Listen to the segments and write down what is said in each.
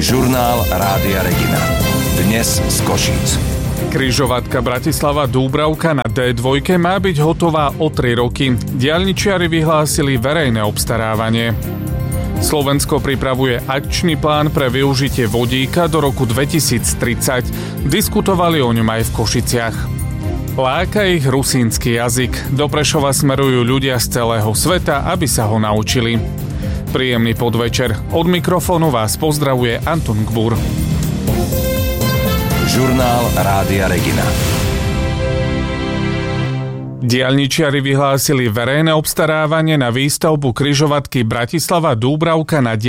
Žurnál Rádia Regina. Dnes z Košíc. Križovatka Bratislava-Dúbravka na D2 má byť hotová o 3 roky. Diaľničiari vyhlásili verejné obstarávanie. Slovensko pripravuje akčný plán pre využitie vodíka do roku 2030. Diskutovali o ňom aj v Košiciach. Láka ich rusínsky jazyk. Do Prešova smerujú ľudia z celého sveta, aby sa ho naučili. Príjemný podvečer. Od mikrofónu vás pozdravuje Anton Gbur. Žurnál Rádia Regina. Diaľničiari vyhlásili verejné obstarávanie na výstavbu križovatky Bratislava-Dúbravka na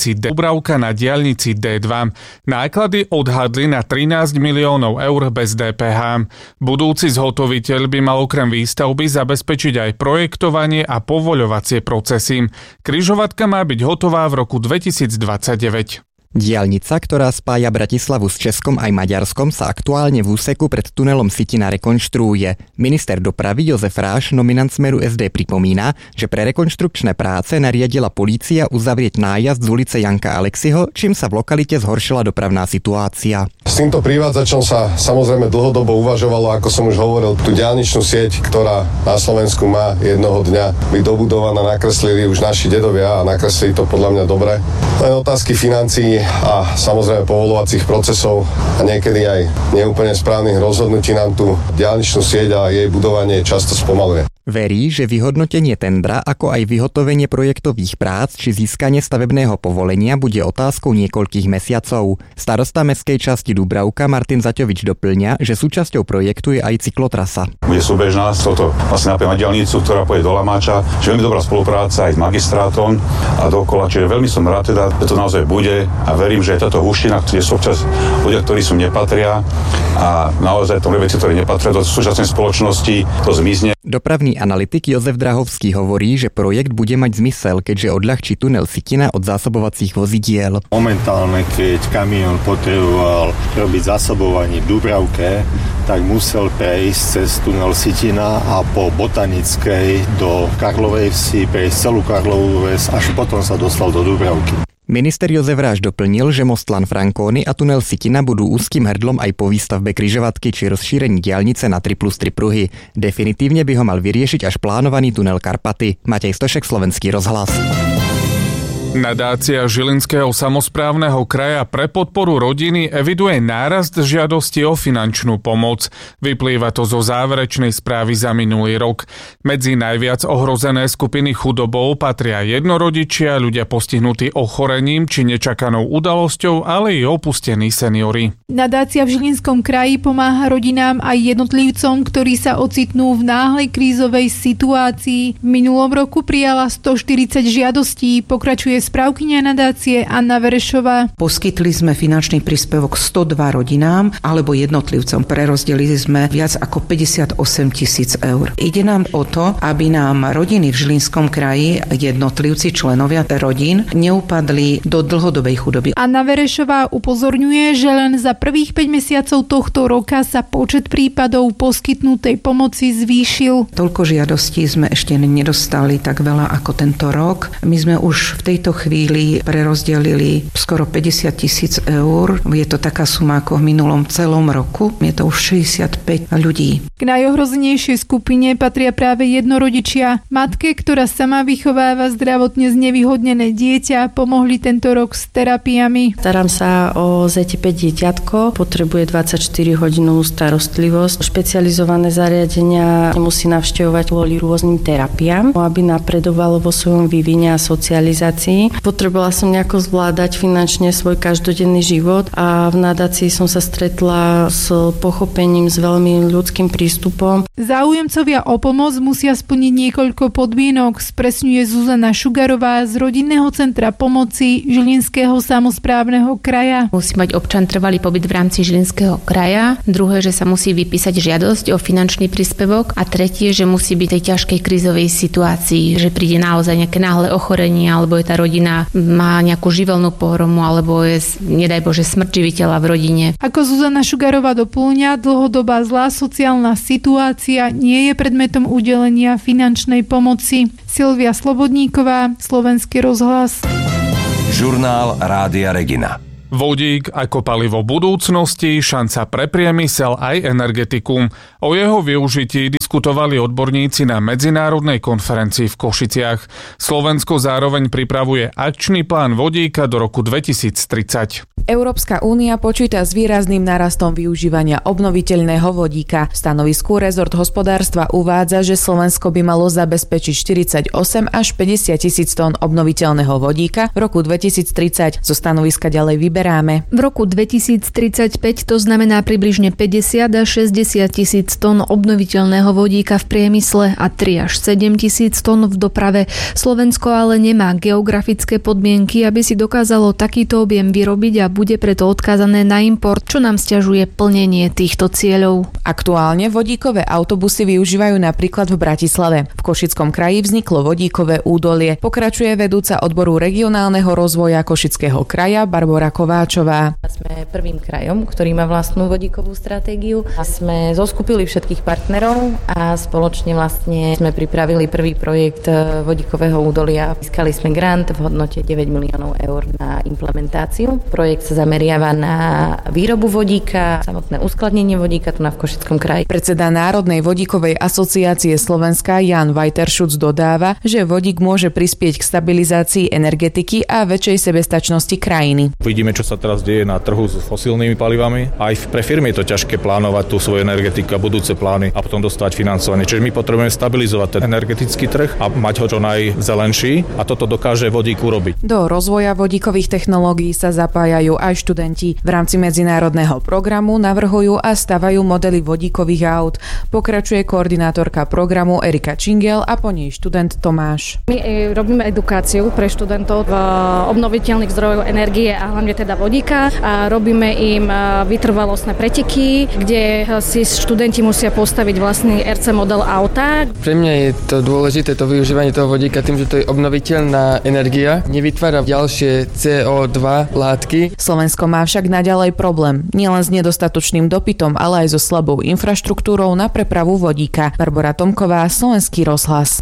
diaľnici D2. Náklady odhadli na 13 miliónov eur bez DPH. Budúci zhotoviteľ by mal okrem výstavby zabezpečiť aj projektovanie a povoľovacie procesy. Križovatka má byť hotová v roku 2029. Diaľnica, ktorá spája Bratislavu s Českom aj Maďarskom, sa aktuálne v úseku pred tunelom Sitina rekonštruuje. Minister dopravy Jozef Ráš, nominant Smeru SD, pripomína, že pre rekonštrukčné práce nariadila polícia uzavrieť nájazd z ulice Janka Aleksiho, čím sa v lokalite zhoršila dopravná situácia. S týmto privádzačom sa samozrejme dlhodobo uvažovalo, ako som už hovoril, tú diaľničnú sieť, ktorá na Slovensku má jednoho dňa byť dobudovaná, nakreslili už naši dedovia a nakreslili to podľa mňa dobre. Len otázky financií a samozrejme povoľovacích procesov a niekedy aj neúplne správnych rozhodnutí nám tú diaľničnú sieť a jej budovanie často spomaluje. Verí, že vyhodnotenie tendra, ako aj vyhotovenie projektových prác či získanie stavebného povolenia bude otázkou niekoľkých mesiacov. Starosta mestskej časti Dúbravka Martin Zaťovič doplňa, že súčasťou projektu je aj cyklotrasa. Bude súbežná s touto vlastne napríklad diaľnicu, ktorá pôjde do Lamáča, že veľmi dobrá spolupráca aj s magistrátom a dookola, čiže veľmi som rád teda, že to naozaj bude a verím, že táto húština, kde sú občas ľudia, ktorí sú nepatria a naozaj to veci, ktoré nepatria do súčasnej spoločnosti, to zmizne. Dopravný analytik Jozef Drahovský hovorí, že projekt bude mať zmysel, keďže odľahčí tunel Sitina od zásobovacích vozidiel. Momentálne, keď kamión potreboval robiť zásobovanie v Dúbravke, tak musel prejsť cez tunel Sitina a po Botanickej do Karlovej Vsi, prejsť celú Karlovú Ves, až potom sa dostal do Dúbravky. Minister Jozef Ráš doplnil, že most Lanfranconi a tunel Sitina budú úzkým hrdlom aj po výstavbe križovatky či rozšírení diaľnice na 3+3 pruhy. Definitívne by ho mal vyriešiť až plánovaný tunel Karpaty. Matej Stošek, Slovenský rozhlas. Nadácia Žilinského samosprávneho kraja pre podporu rodiny eviduje nárast žiadosti o finančnú pomoc. Vyplýva to zo záverečnej správy za minulý rok. Medzi najviac ohrozené skupiny chudobou patria jednorodičia, ľudia postihnutí ochorením či nečakanou udalosťou, ale i opustení seniori. Nadácia v Žilinskom kraji pomáha rodinám aj jednotlivcom, ktorí sa ocitnú v náhlej krízovej situácii. V minulom roku prijala 140 žiadostí, pokračuje správkyňa nadácie Anna Verešová. Poskytli sme finančný príspevok 102 rodinám alebo jednotlivcom. Prerozdelili sme viac ako 58 000 eur. Ide nám o to, aby nám rodiny v Žilinskom kraji, jednotlivci, členovia rodín, neupadli do dlhodobej chudoby. Anna Verešová upozorňuje, že len za prvých 5 mesiacov tohto roka sa počet prípadov poskytnutej pomoci zvýšil. Toľko žiadostí sme ešte nedostali tak veľa ako tento rok. My sme už v tejto chvíli prerozdelili skoro 50 000 eur. Je to taká suma ako v minulom celom roku. Je to už 65 ľudí. K najohrozenejšej skupine patria práve jednorodičia. Matke, ktorá sama vychováva zdravotne znevýhodnené dieťa, pomohli tento rok s terapiami. Starám sa o ZT5 dieťatko, potrebuje 24-hodinovú starostlivosť. Špecializované zariadenia musí navštevovať kvôli rôznym terapiám, aby napredovalo vo svojom vývine a socializácii. Potrebovala som nejako zvládať finančne svoj každodenný život a v nadácii som sa stretla s pochopením, s veľmi ľudským prístupom. Záujemcovia o pomoc musia splniť niekoľko podmienok, spresňuje Zuzana Šugarová z Rodinného centra pomoci Žilinského samosprávneho kraja. Musí mať občan trvalý pobyt v rámci Žilinského kraja. Druhé, že sa musí vypísať žiadosť o finančný príspevok a tretie, že musí byť v tej ťažkej krízovej situácii, že príde naozaj nejaké náhle ochorenie alebo je tá rodina má nejakú živelnú pohromu alebo je, nedaj Bože, smrť živiteľa v rodine. Ako Zuzana Šugarová doplňa, dlhodobá zlá sociálna situácia nie je predmetom udelenia finančnej pomoci. Silvia Slobodníková, Slovenský rozhlas. Žurnál Rádia Regina. Vodík ako palivo budúcnosti, šanca pre priemysel aj energetiku. O jeho využití diskutovali odborníci na medzinárodnej konferencii v Košiciach. Slovensko zároveň pripravuje akčný plán vodíka do roku 2030. Európska únia počíta s výrazným narastom využívania obnoviteľného vodíka. V stanovisku rezort hospodárstva uvádza, že Slovensko by malo zabezpečiť 48 až 50 tisíc tón obnoviteľného vodíka v roku 2030. Zo stanoviska ďalej vyberáme. V roku 2035 to znamená približne 50 až 60 tisíc tón obnoviteľného vodíka v priemysle a 3 až 7 tisíc tón v doprave. Slovensko ale nemá geografické podmienky, aby si dokázalo takýto objem vyrobiť a bude preto odkázané na import, čo nám sťažuje plnenie týchto cieľov. Aktuálne vodíkové autobusy využívajú napríklad v Bratislave. V Košickom kraji vzniklo vodíkové údolie. Pokračuje vedúca odboru regionálneho rozvoja Košického kraja Barbora Kováčová. Sme prvým krajom, ktorý má vlastnú vodíkovú stratégiu. A sme zoskupili všetkých partnerov a spoločne vlastne sme pripravili prvý projekt vodíkového údolia. Získali sme grant v hodnote 9 miliónov eur na implementáciu. Projekt sa zameriava na výrobu vodíka, samotné uskladnenie vodíka tu na v Košickom kraji. Predseda Národnej vodíkovej asociácie Slovenska Jan Vajteršuc dodáva, že vodík môže prispieť k stabilizácii energetiky a väčšej sebestačnosti krajiny. Vidíme, čo sa teraz deje na trhu s fosílnymi palivami. Aj pre firmy je to ťažké plánovať tú svoju energetiku a budúce plány a potom dostať financovanie. Čiže my potrebujeme stabilizovať ten energetický trh a mať ho čo najzelenší a toto dokáže vodík urobiť. Do rozvoja vodíkových technológií sa zapájajú aj študenti. V rámci medzinárodného programu navrhujú a stavajú modely vodíkových aut. Pokračuje koordinátorka programu Erika Čingel a po nej študent Tomáš. My robíme edukáciu pre študentov v obnoviteľných zdrojov energie a hlavne teda vodíka a robíme im vytrvalostné preteky, kde si študenti musia postaviť vlastný RC model auta. Pre mňa je to dôležité to využívanie toho vodíka tým, že to je obnoviteľná energia, nevytvára ďalšie CO2 látky. Slovensko má však naďalej problém, nielen s nedostatočným dopytom, ale aj so slabou infraštruktúrou na prepravu vodíka. Barbora Tomková, Slovenský rozhlas.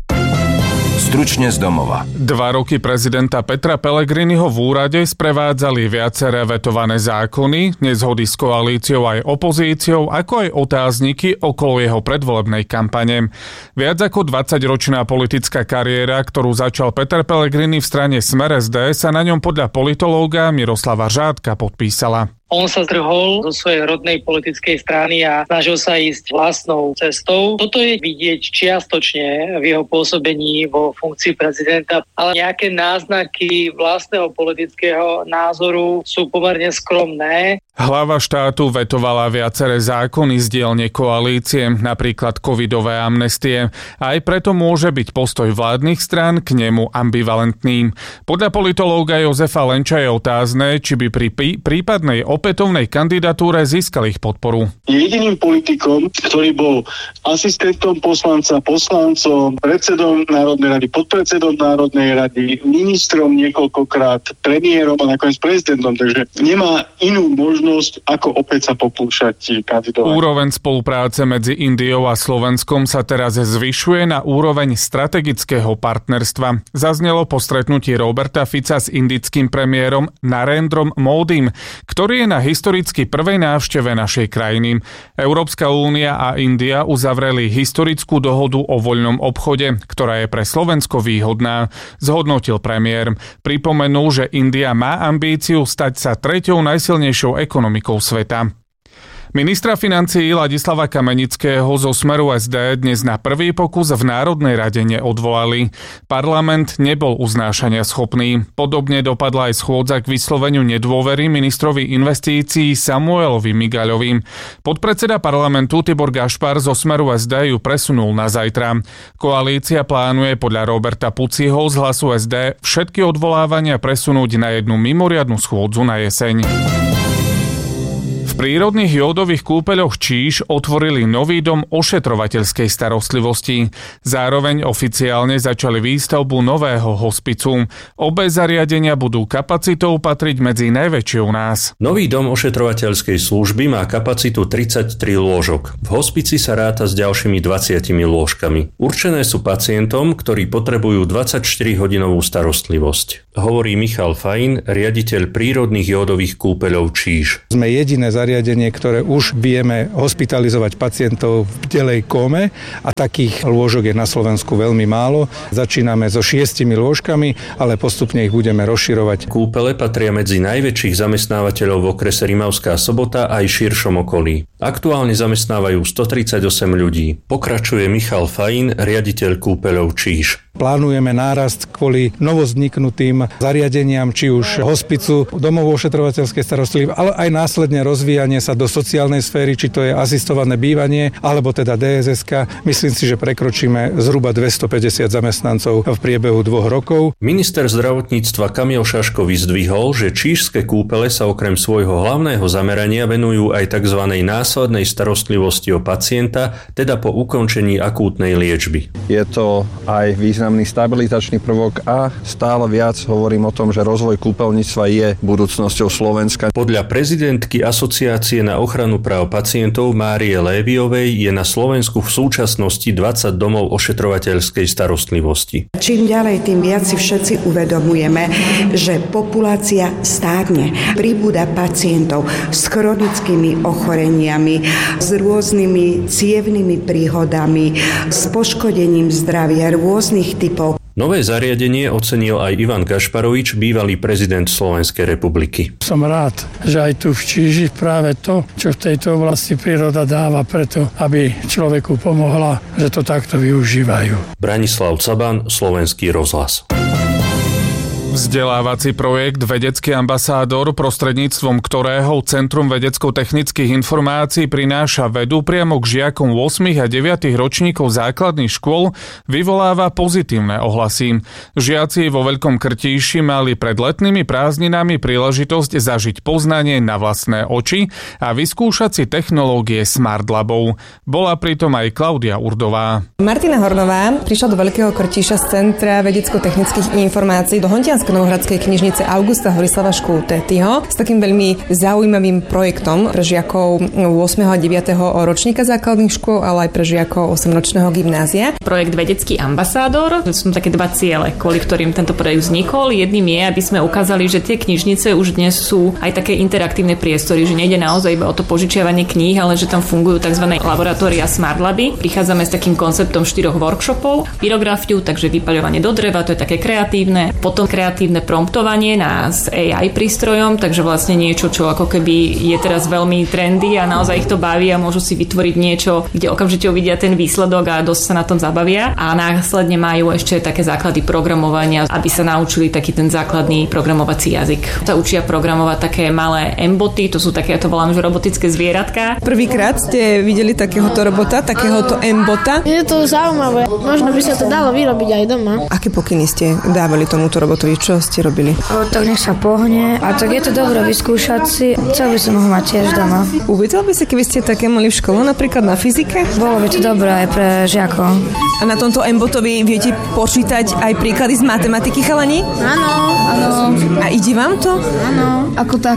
Stručne z domova. 2 roky prezidenta Petra Pellegriniho v úrade sprevádzali viaceré vetované zákony, nezhody s koalíciou aj opozíciou, ako aj otázniky okolo jeho predvolebnej kampane. Viac ako 20-ročná politická kariéra, ktorú začal Peter Pellegrini v strane Smer SD, sa na ňom podľa politológa Miroslava Žádka podpísala. On sa zdrhol zo svojej rodnej politickej strany a snažil sa ísť vlastnou cestou. Toto je vidieť čiastočne v jeho pôsobení vo funkcii prezidenta, ale nejaké náznaky vlastného politického názoru sú pomerne skromné. Hlava štátu vetovala viaceré zákony z dielne koalície, napríklad covidové amnestie. Aj preto môže byť postoj vládnych strán k nemu ambivalentný. Podľa politológa Jozefa Lenča je otázne, či by pri prípadnej opätovnej kandidatúre získal ich podporu. Je jediným politikom, ktorý bol asistentom poslanca, poslancom, predsedom Národnej rady, podpredsedom Národnej rady, ministrom niekoľkokrát, premiérom a nakoniec prezidentom, takže nemá inú možnosť ako opäť sa pokúšať kandidovať. Úroveň spolupráce medzi Indiou a Slovenskom sa teraz zvyšuje na úroveň strategického partnerstva. Zaznelo po stretnutí Roberta Fica s indickým premiérom Narendrom Módim, ktorý je na historicky prvej návšteve našej krajiny. Európska únia a India uzavreli historickú dohodu o voľnom obchode, ktorá je pre Slovensko výhodná, zhodnotil premiér. Pripomenul, že India má ambíciu stať sa treťou najsilnejšou ekonomikou sveta. Ministra financií Ladislava Kamenického zo Smeru SD dnes na prvý pokus v Národnej rade neodvolali. Parlament nebol uznášania schopný. Podobne dopadla aj schôdza k vysloveniu nedôvery ministrovi investícií Samuelovi Migaľovi. Podpredseda parlamentu Tibor Gašpar zo Smeru SD ju presunul na zajtra. Koalícia plánuje podľa Roberta Puciho z Hlasu SD všetky odvolávania presunúť na jednu mimoriadnu schôdzu na jeseň. V V prírodných jódových kúpeľoch Číž otvorili nový dom ošetrovateľskej starostlivosti. Zároveň oficiálne začali výstavbu nového hospicu. Obe zariadenia budú kapacitou patriť medzi najväčšie u nás. Nový dom ošetrovateľskej služby má kapacitu 33 lôžok. V hospici sa ráta s ďalšími 20 lôžkami. Určené sú pacientom, ktorí potrebujú 24-hodinovú starostlivosť. Hovorí Michal Fajn, riaditeľ prírodných jódových kúpeľov Číž. Sme jediné zariadenie, ktoré už vieme hospitalizovať pacientov v bdelej kóme a takých lôžok je na Slovensku veľmi málo. Začíname so 6 lôžkami, ale postupne ich budeme rozširovať. Kúpele patria medzi najväčších zamestnávateľov v okrese Rimavská Sobota aj širšom okolí. Aktuálne zamestnávajú 138 ľudí. Pokračuje Michal Fajn, riaditeľ kúpeľov Číž. Plánujeme nárast kvôli novovzniknutým zariadeniam, či už hospicu, domov ošetrovateľskej starostlivy, ale aj následne rozvíjanie sa do sociálnej sféry, či to je asistované bývanie, alebo teda DSS-ka. Myslím si, že prekročíme zhruba 250 zamestnancov v priebehu 2 rokov. Minister zdravotníctva Kamil Šaško vyzdvihol, že čížske kúpele sa okrem svojho hlavného zamerania venujú aj tzv. Následnej starostlivosti o pacienta, teda po ukončení akútnej liečby. Je to aj významný stabilizačný prvok a stále viac hovorím o tom, že rozvoj kúpeľníctva je budúcnosťou Slovenska. Podľa prezidentky Asociácie na ochranu práv pacientov Márie Léviovej je na Slovensku v súčasnosti 20 domov ošetrovateľskej starostlivosti. Čím ďalej, tým viac si všetci uvedomujeme, že populácia stárne. Pribúda pacientov s chronickými ochoreniami, s rôznymi cievnymi príhodami, s poškodením zdravia rôznych typov. Nové zariadenie ocenil aj Ivan Gašparovič, bývalý prezident Slovenskej republiky. Som rád, že aj tu v Číži práve to, čo v tejto oblasti príroda dáva preto, aby človeku pomohla, že to takto využívajú. Branislav Caban, Slovenský rozhlas. Vzdelávací projekt Vedecký ambasádor, prostredníctvom ktorého Centrum vedecko-technických informácií prináša vedu priamo k žiakom 8. a 9. ročníkov základných škôl, vyvoláva pozitívne ohlasy. Žiaci vo Veľkom Krtíši mali pred letnými prázdninami príležitosť zažiť poznanie na vlastné oči a vyskúšať si technológie Smart Labov. Bola pritom aj Klaudia Urdová. Martina Hornová prišla do Veľkého Krtíša z Centra vedecko-technických informácií do Novogradskej knižnice Augusta Horislava Škultetyho s takým veľmi zaujímavým projektom pre žiakov 8. a 9. ročníka základných škôl, ale aj pre žiakov 8-ročného gymnázia. Projekt Vedecký ambasádor, sú také 2 ciele, kvôli ktorým tento projekt vznikol. Jedným je, aby sme ukázali, že tie knižnice už dnes sú aj také interaktívne priestory, že nejde naozaj iba o to požičiavanie kníh, ale že tam fungujú tzv. Laboratória Smart Laby. Prichádzame s takým konceptom 4 workshopov, pyrografiu, takže vypaľovanie do dreva, to je také kreatívne, potom kreatívne promptovanie s AI prístrojom, takže vlastne niečo, čo ako keby je teraz veľmi trendy a naozaj ich to baví a môžu si vytvoriť niečo, kde okamžite uvidia ten výsledok a dosť sa na tom zabavia. A následne majú ešte také základy programovania, aby sa naučili taký ten základný programovací jazyk. Sa učia programovať také malé M-boty, to sú také, ja to volám, že robotické zvieratka. Prvýkrát ste videli takéhoto robota, takéhoto M-bota? Je to zaujímavé. Možno by sa to dalo vyrobiť aj doma. Aké pokyny ste dávali tomuto robotovi? Čo ste robili? Tak nech sa pohne. A tak je to dobré vyskúšať si. Chcel by som ho mať tiež doma. Uvidel by si, keby ste také mali v škole, napríklad na fyzike? Bolo by to dobré aj pre žiakov. A na tomto M-botovi viete počítať aj príklady z matematiky, chalani? Áno. A ide vám to? Áno. Ako tak?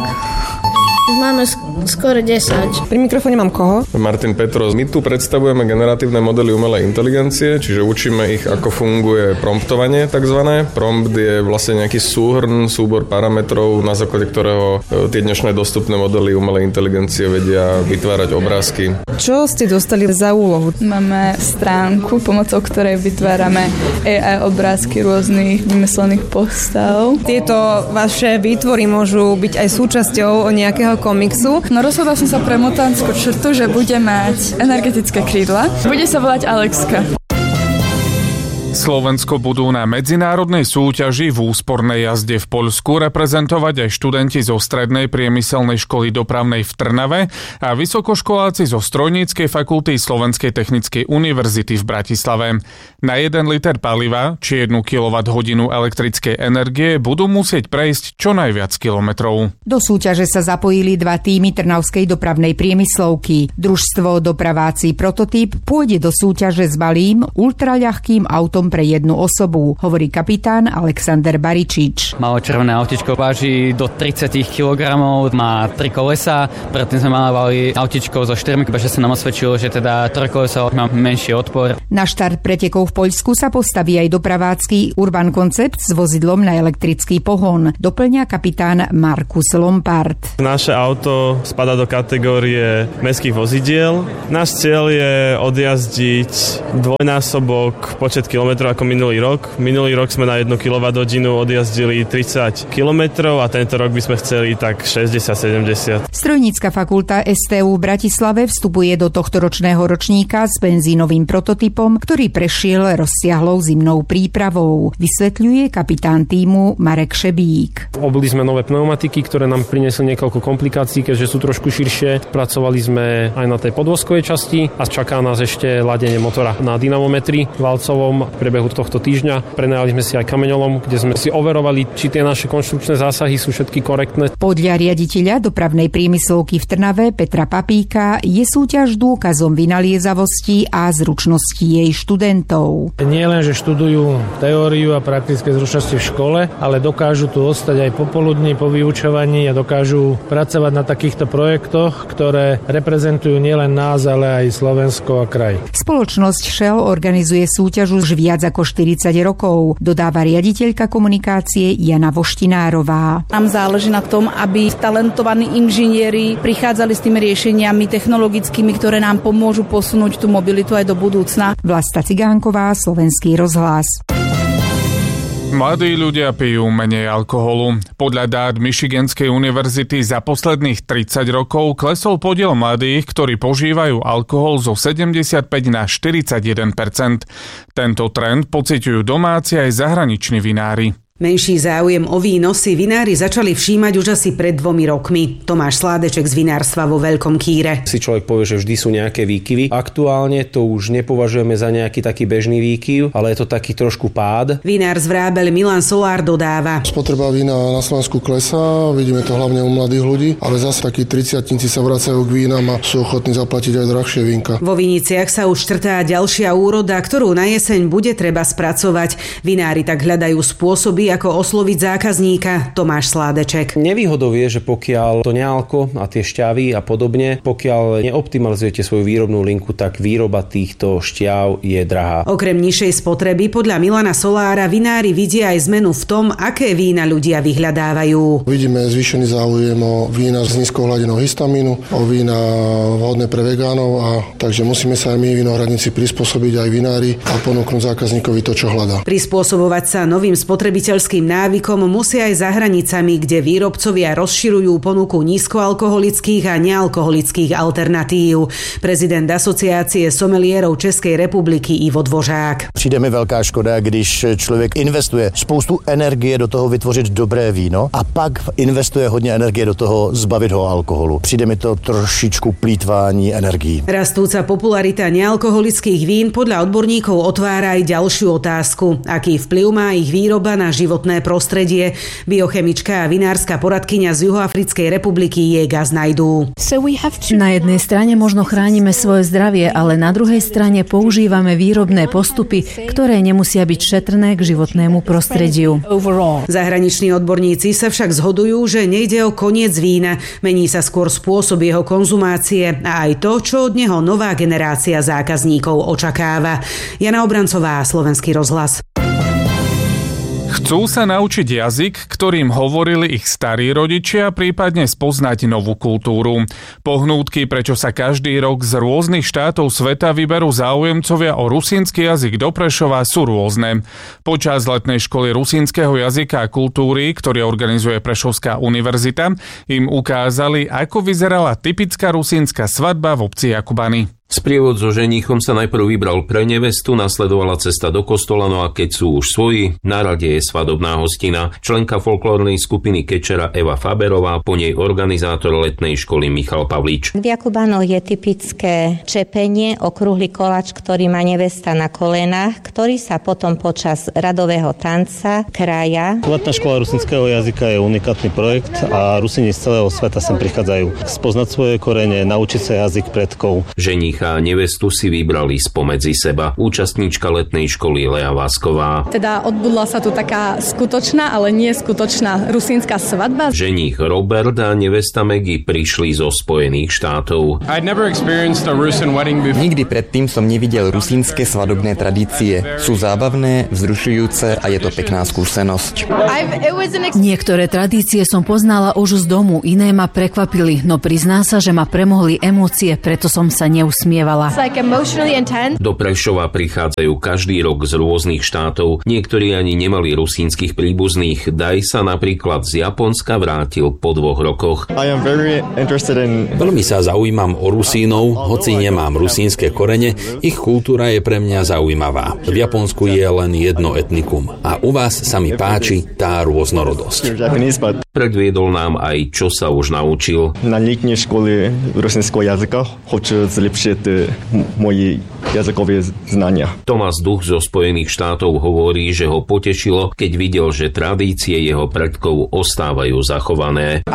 Máme skoro 10. Pri mikrofóne mám koho? Martin Petros. My tu predstavujeme generatívne modely umelej inteligencie, čiže učíme ich, ako funguje promptovanie takzvané. Prompt je vlastne nejaký súbor parametrov, na základe ktorého tie dnešné dostupné modely umelej inteligencie vedia vytvárať obrázky. Čo ste dostali za úlohu? Máme stránku, pomocou ktorej vytvárame AI obrázky rôznych vymyslených postav. Tieto vaše výtvory môžu byť aj súčasťou nejakého komiksu. No rozhodla som sa pre mutantskú črtu, že bude mať energetické krídla. Bude sa volať Alexka. Slovensko budú na medzinárodnej súťaži v úspornej jazde v Poľsku reprezentovať aj študenti zo Strednej priemyselnej školy dopravnej v Trnave a vysokoškoláci zo Strojníckej fakulty Slovenskej technickej univerzity v Bratislave. Na 1 liter paliva či 1 kWh elektrickej energie budú musieť prejsť čo najviac kilometrov. Do súťaže sa zapojili 2 týmy Trnavskej dopravnej priemyslovky. Družstvo Dopraváci Prototyp pôjde do súťaže s malým, ultraľahkým autom pre jednu osobu, hovorí kapitán Alexander Baričič. Malo červené autičko, váži do 30 kg, má 3 kolesa, predtým sme mali autičko so 4, že sa nám osvedčilo, že teda 3 kolesa má menší odpor. Na štart pretekov v Poľsku sa postaví aj dopravácky Urban Concept s vozidlom na elektrický pohon, doplňa kapitán Markus Lompard. Naše auto spadá do kategórie mestských vozidiel. Náš cieľ je odjazdiť dvojnásobok počet kilometrov ako minulý rok. Minulý rok sme na 1 kWh odjazdili 30 km a tento rok by sme chceli tak 60-70. Strojnícka fakulta STU v Bratislave vstupuje do tohtoročného ročníka s benzínovým prototypom, ktorý prešiel rozsiahlou zimnou prípravou, vysvetľuje kapitán tímu Marek Šebík. Obuli sme nové pneumatiky, ktoré nám priniesli niekoľko komplikácií, keďže sú trošku širšie. Pracovali sme aj na tej podvozkovej časti a čaká nás ešte ladenie motora na dynamometri valcovom. V priebehu tohto týždňa prenajali sme si aj kameňolom, kde sme si overovali, či tie naše konštrukčné zásahy sú všetky korektné. Podľa riaditeľa dopravnej priemyslovky v Trnave Petra Papíka je súťaž dôkazom vynaliezavosti a zručnosti jej študentov. Nie len, že študujú teóriu a praktické zručnosti v škole, ale dokážu tu ostať aj popoludní po vyučovaní a dokážu pracovať na takýchto projektoch, ktoré reprezentujú nielen nás, ale aj Slovensko a kraj. Spoločnosť Shell organizuje súťaž už viac ako 40 rokov, dodáva riaditeľka komunikácie Jana Voštinárová. Nám záleží na tom, aby talentovaní inžinieri prichádzali s tými riešeniami technologickými, ktoré nám pomôžu posunúť tú mobilitu aj do budúcna. Vlasta Cigánková, Slovenský rozhlas. Mladí ľudia pijú menej alkoholu. Podľa dát Michiganskej univerzity za posledných 30 rokov klesol podiel mladých, ktorí požívajú alkohol zo 75 na 41%. Tento trend pociťujú domáci aj zahraniční vinári. Menší záujem o víno si vinári začali všímať už asi pred 2 rokmi. Tomáš Sládeček z vinárstva vo Veľkom Kýre. Si človek povie, že vždy sú nejaké výkyvy. Aktuálne to už nepovažujeme za nejaký taký bežný výkyv, ale je to taký trošku pád. Vinár z Vrábel Milan Solár dodáva. Spotreba vína na Slovensku klesá, vidíme to hlavne u mladých ľudí, ale zase takí 30-tníci sa vracajú k vínam a sú ochotní zaplatiť aj drahšie vínka. Vo Viniciach sa už štrtá ďalšia úroda, ktorú na jeseň bude treba spracovať. Vinári tak hľadajú spôsoby, ako osloviť zákazníka. Tomáš Sládeček. Nevýhodou je, že pokiaľ to nealko a tie šťavy a podobne, pokiaľ neoptimalizujete svoju výrobnú linku, tak výroba týchto šťav je drahá. Okrem nižšej spotreby podľa Milana Solára vinári vidia aj zmenu v tom, aké vína ľudia vyhľadávajú. Vidíme zvýšený záujem o vína s nízkou hladinou histamínu, o vína vhodné pre vegánov, a takže musíme sa aj my vinohradníci prispôsobiť aj vinári a ponúknuť zákazníkovi to, čo hľadá. Prispôsobovať sa novým spotrebiteľským návykom musia aj za hranicami, kde výrobcovia rozširujú ponuku nízkoalkoholických a nealkoholických alternatív. Prezident Asociácie somelierov Českej republiky Ivo Dvořák. Přijde mi velká škoda, když člověk investuje spoustu energie do toho vytvořit dobré víno a pak investuje hodně energie do toho zbavit ho alkoholu. Přijde mi to trošičku plýtvání energií. Rastúca popularita nealkoholických vín podľa odborníkov otvára aj ďalšiu otázku. Aký vplyv má ich výroba na životné prostredie? Biochemička a vinárska poradkyňa z Juhoafrickej republiky Jega Znajdu. Na jednej strane možno chránime svoje zdravie, ale na druhej strane používame výrobné postupy, ktoré nemusia byť šetrné k životnému prostrediu. Zahraniční odborníci sa však zhodujú, že nejde o koniec vína, mení sa skôr spôsob jeho konzumácie a aj to, čo od neho nová generácia zákazníkov očakáva. Jana Obrancová, Slovenský rozhlas. Chcú sa naučiť jazyk, ktorým hovorili ich starí rodičia, prípadne spoznať novú kultúru. Pohnútky, prečo sa každý rok z rôznych štátov sveta vyberú záujemcovia o rusínsky jazyk do Prešova, sú rôzne. Počas letnej školy rusínskeho jazyka a kultúry, ktorý organizuje Prešovská univerzita, im ukázali, ako vyzerala typická rusínska svadba v obci Jakubany. Sprievod so ženíchom sa najprv vybral pre nevestu, nasledovala cesta do kostola, no a keď sú už svoji, na rade je svadobná hostina. Členka folklórnej skupiny Kečera Eva Faberová, po nej organizátor letnej školy Michal Pavlíč. V Jakubánoch je typické čepenie, okrúhly koláč, ktorý má nevesta na kolenách, ktorý sa potom počas radového tanca kraja. Letná škola rusinského jazyka je unikátny projekt a Rusini z celého sveta sem prichádzajú spoznať svoje korene, naučiť sa jazyk predkov. Ženícha a nevestu si vybrali spomedzi seba účastníčka letnej školy Lea Vásková. Teda odbudla sa tu taká skutočná, ale nie skutočná rusínska svadba. Ženích Robert a nevesta Maggie prišli zo Spojených štátov. Nikdy predtým som nevidel rusínske svadobné tradície. Sú zábavné, vzrušujúce a je to pekná skúsenosť. Niektoré tradície som poznala už z domu, iné ma prekvapili, no prizná sa, že ma premohli emócie, preto som sa neusmievala. Do Prešova prichádzajú každý rok z rôznych štátov. Niektorí ani nemali rusínskych príbuzných. Daj sa napríklad z Japonska vrátil po 2 rokoch. Veľmi sa zaujímam o Rusínov, hoci nemám rusínske korene, ich kultúra je pre mňa zaujímavá. V Japonsku je len jedno etnikum a u vás sa mi páči tá rôznorodosť. Predviedol nám aj, čo sa už naučil. Na letnej škole rusínského jazyka chcem zlepšiť moje jazykové znania. Tomás Duch zo Spojených štátov hovorí, že ho potešilo, keď videl, že tradície jeho predkov ostávajú zachované.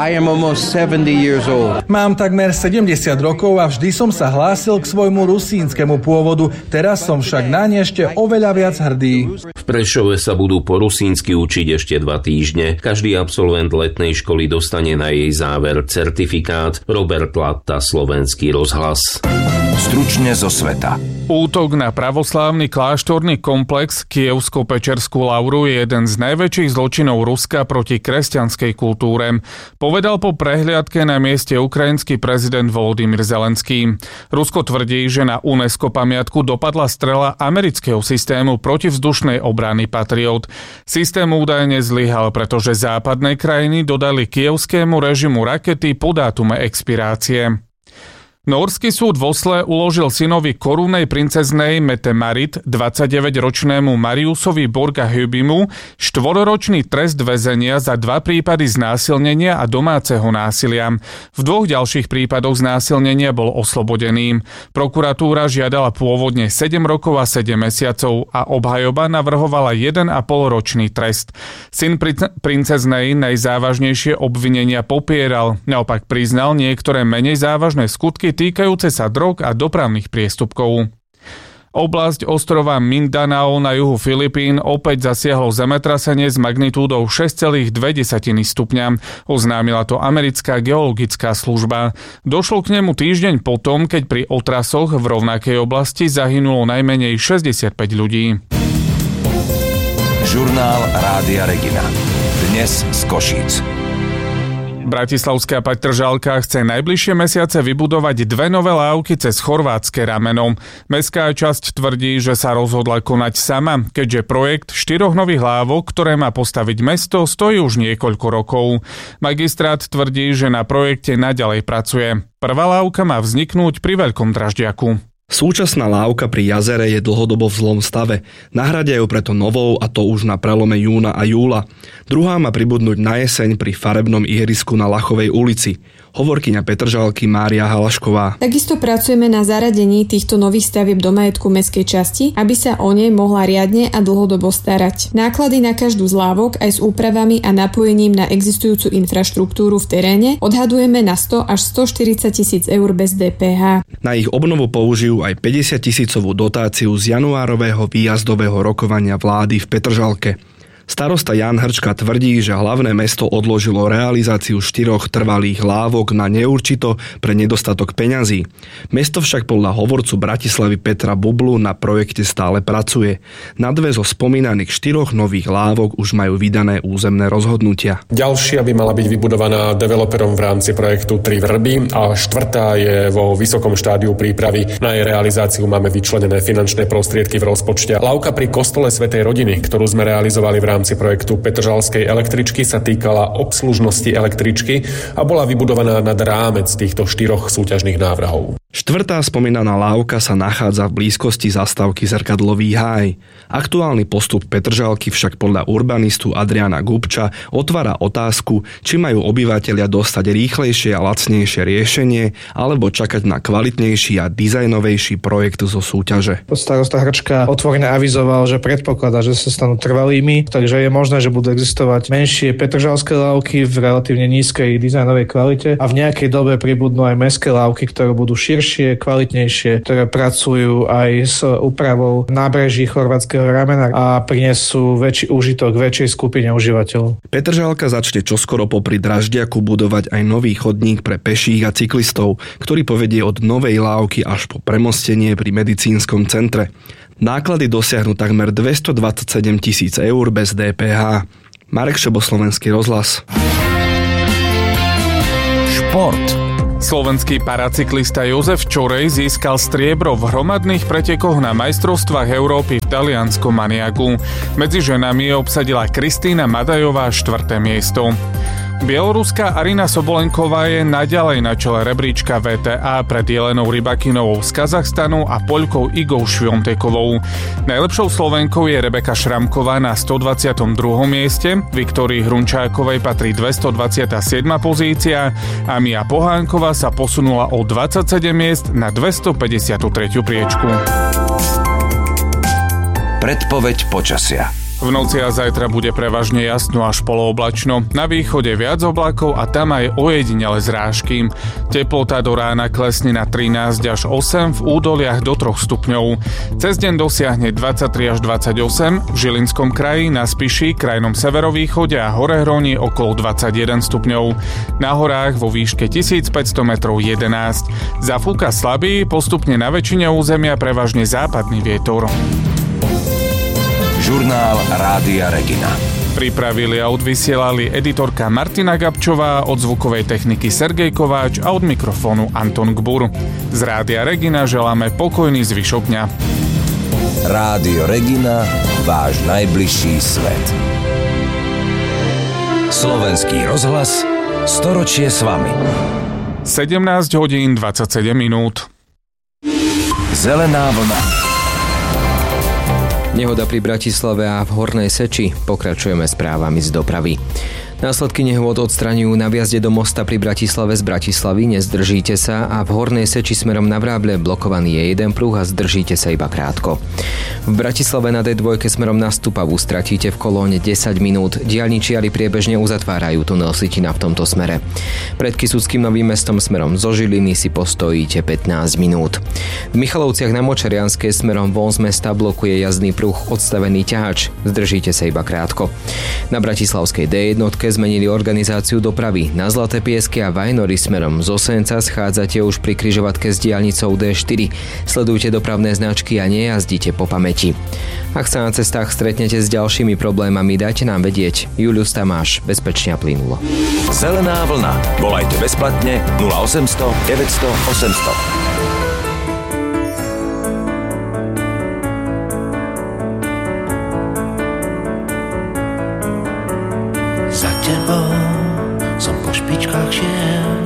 Mám takmer 70 rokov a vždy som sa hlásil k svojmu rusínskemu pôvodu, teraz som však na ne ešte oveľa viac hrdý. V Prešove sa budú po rusínsky učiť ešte 2 týždne. Každý absolvent letnej školy dostane na jej záver certifikát. Robert Latta, Slovenský rozhlas. Stručne zo sveta. Útok na pravoslávny kláštorný komplex Kievsko-Pečerskú lavru je jeden z najväčších zločinov Ruska proti kresťanskej kultúre, povedal po prehliadke na mieste ukrajinský prezident Volodymyr Zelenský. Rusko tvrdí, že na UNESCO pamiatku dopadla strela amerického systému protivzdušnej obrany Patriot. Systém údajne zlyhal, pretože západné krajiny dodali kievskému režimu rakety po dátume expirácie. Nórsky súd v Osle uložil synovi korunnej princeznej Mette Marit, 29-ročnému Mariusovi Borga Hybimu, 4-ročný trest väzenia za 2 prípady znásilnenia a domáceho násilia. V 2 ďalších prípadoch znásilnenia bol oslobodený. Prokuratúra žiadala pôvodne 7 rokov a 7 mesiacov a obhajoba navrhovala 1,5-ročný trest. Syn princeznej najzávažnejšie obvinenia popieral, naopak priznal niektoré menej závažné skutky týkajúce sa drog a dopravných priestupkov. Oblasť ostrova Mindanao na juhu Filipín opäť zasiahlo zemetrasenie s magnitúdou 6,2 stupňa. Oznámila to americká geologická služba. Došlo k nemu týždeň potom, keď pri otrasoch v rovnakej oblasti zahynulo najmenej 65 ľudí. Žurnál Rádia Regina. Dnes z Košíc. Bratislavská Petržalka chce najbližšie mesiace vybudovať 2 nové lávky cez chorvátske rameno. Mestská časť tvrdí, že sa rozhodla konať sama, keďže projekt 4 nových lávok, ktoré má postaviť mesto, stojí už niekoľko rokov. Magistrát tvrdí, že na projekte naďalej pracuje. Prvá lávka má vzniknúť pri Veľkom Dražďaku. Súčasná lávka pri jazere je dlhodobo v zlom stave. Nahradia ju preto novou, a to už na prelome júna a júla. Druhá má pribudnúť na jeseň pri farebnom ihrisku na Lachovej ulici. Hovorkyňa Petržalky Mária Halašková. Takisto pracujeme na zaradení týchto nových stavieb do majetku mestskej časti, aby sa o ne mohla riadne a dlhodobo starať. Náklady na každú z lávok aj s úpravami a napojením na existujúcu infraštruktúru v teréne odhadujeme na 100 až 140 tisíc eur bez DPH. Na ich obnovu použijú aj 50 tisícovú dotáciu z januárového výjazdového rokovania vlády v Petržalke. Starosta Jan Hrčka tvrdí, že hlavné mesto odložilo realizáciu 4 trvalých lávok na neurčito pre nedostatok peňazí. Mesto však podľa hovorcu Bratislavy Petra Bublu na projekte stále pracuje. Na 2 zo spomínaných 4 nových lávok už majú vydané územné rozhodnutia. Ďalšia by mala byť vybudovaná developerom v rámci projektu 3 Vrby a 4. je vo vysokom štádiu prípravy. Na jej realizáciu máme vyčlenené finančné prostriedky v rozpočte. Lávka pri kostole Svätej rodiny, ktorú sme realizovali v rámci projektu Petržalskej električky, sa týkala obslužnosti električky a bola vybudovaná nad rámec týchto 4 súťažných návrhov. Štvrtá spomínaná lávka sa nachádza v blízkosti zastávky Zrkadlový háj. Aktuálny postup Petržalky však podľa urbanistu Adriana Gubča otvára otázku, či majú obyvatelia dostať rýchlejšie a lacnejšie riešenie alebo čakať na kvalitnejší a dizajnovejší projekt zo súťaže. Starosta Hrčka otvorene avizoval, že predpokladá, že sa stanú trvalými, takže je možné, že budú existovať menšie petržalské lávky v relatívne nízkej dizajnovej kvalite a v nejakej dobe pribudnú aj mestské lávky, ktoré budú širšie, kvalitnejšie, ktoré pracujú aj s úpravou nábreží chorvátskeho ramena a prinesú väčší úžitok väčšej skupine užívateľov. Petržalka začne čoskoro popri Draždiaku budovať aj nový chodník pre peších a cyklistov, ktorý povedie od novej lávky až po premostenie pri medicínskom centre. Náklady dosiahnu takmer 227 000 eur bez DPH. Marek Šebo, Slovenský rozhlas. Šport. Slovenský paracyklista Jozef Čorej získal striebro v hromadných pretekoch na majstrovstvách Európy v talianskom Maniagu. Medzi ženami obsadila Kristína Madajová 4. miesto. Bieloruská Arina Sobolenková je naďalej na čele rebríčka VTA pred Jelenou Rybakinovou z Kazachstanu a Poľkou Igou Šviontekovou. Najlepšou Slovenkou je Rebeka Šramková na 122. mieste, Viktórii Hrunčákovej patrí 227. pozícia a Mia Pohánková sa posunula o 27 miest na 253. priečku. Predpoveď počasia. V noci a zajtra bude prevažne jasno až polooblačno. Na východe viac oblakov a tam aj ojedinele zrážky. Teplota do rána klesne na 13 až 8, v údoliach do 3 stupňov. Cez deň dosiahne 23 až 28, v Žilinskom kraji, na Spiši, krajnom severovýchode a Horehroní okolo 21 stupňov. Na horách vo výške 1500 metrov 11. Zafúka slabý, postupne na väčšine územia prevažne západný vietor. Žurnál Rádia Regina. Pripravili a odvysielali editorka Martina Gabčová, od zvukovej techniky Sergej Kováč a od mikrofónu Anton Gbur. Z Rádia Regina želáme pokojný zvyšok dňa. Rádio Regina, váš najbližší svet. Slovenský rozhlas, storočie s vami. 17 hodín 27 minút. Zelená vlna. Nehoda pri Bratislave a v Hornej Seči. Pokračujeme správami z dopravy. Následky nehôd odstraňujú na vjazde do mosta pri Bratislave z Bratislavy, nezdržíte sa, a v Hornej Seči smerom na Vráble blokovaný je jeden pruh a zdržíte sa iba krátko. V Bratislave na D2 smerom na Stupavu stratíte v kolóne 10 minút, diaľničiari priebežne uzatvárajú tunel Sitina v tomto smere. Pred Kysuckým Novým Mestom smerom zo Žiliny si postojíte 15 minút. V Michalovciach na Močerianskej smerom von z mesta blokuje jazdný pruh odstavený ťahač, zdržíte sa iba krátko. Na Bratislavskej D1 zmenili organizáciu dopravy. Na Zlaté Piesky a Vajnory smerom z Osenca schádzate už pri križovatke s diaľnicou D4. Sledujte dopravné značky a nejazdite po pamäti. Ak sa na cestách stretnete s ďalšími problémami, dajte nám vedieť. Julius Tamáš, bezpečne a plynulo. Zelená vlna. Volajte bezplatne 0800 900 800.